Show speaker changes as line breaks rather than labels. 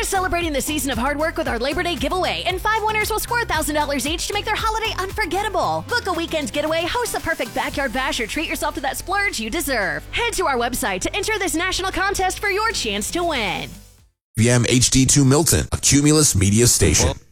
We're celebrating the season of hard work with our Labor Day giveaway, and 5 winners will score $1,000 each to make their holiday unforgettable. Book a weekend getaway, host the perfect backyard bash, or treat yourself to that splurge you deserve. Head to our website to enter this national contest for your chance to win.
VM HD2 Milton, a Cumulus media station.